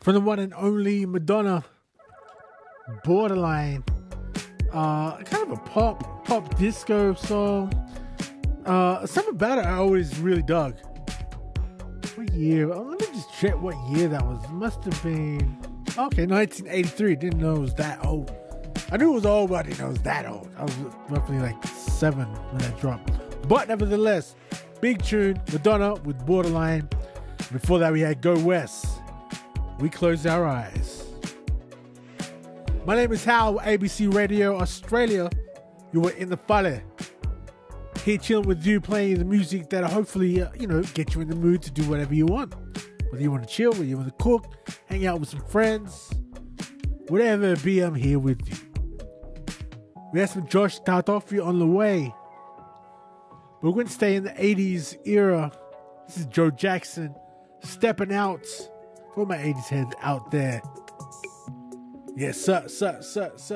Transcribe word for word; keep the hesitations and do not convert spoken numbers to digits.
From the one and only Madonna, Borderline. Uh, kind of a pop, pop disco song. Uh, something about it I always really dug. What year? Oh, let me just check what year that was. It must have been... Okay, nineteen eighty-three. Didn't know it was that old. I knew it was old, but I didn't know it was that old. I was roughly like seven when that dropped. But nevertheless, big tune. Madonna with Borderline. Before that, we had Go West. We Close Our Eyes. My name is Hal, A B C Radio Australia. You were in the fale. Here chilling with you, playing the music that'll hopefully, uh, you know, get you in the mood to do whatever you want. Whether you want to chill, whether you want to cook, hang out with some friends, whatever it be, I'm here with you. We have some Josh Tartoffi on the way. We're going to stay in the eighties era. This is Joe Jackson, Stepping Out. For my eighties heads out there. Yes, sir, sir, sir, sir.